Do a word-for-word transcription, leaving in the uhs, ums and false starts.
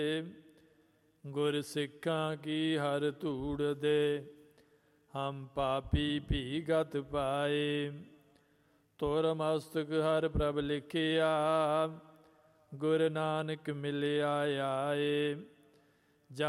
ਗੁਰ ਸਿੱਖਾਂ ਕੀ ਹਰ ਧੂੜ ਦੇ, ਹਮ ਪਾਪੀ ਭੀ ਗਤ ਪਾਏ। ਤੁਰ ਮਸਤਕ ਹਰ ਪ੍ਰਭ ਲਿਖਿਆ, ਗੁਰ ਨਾਨਕ ਮਿਲਿਆ ਆਏ।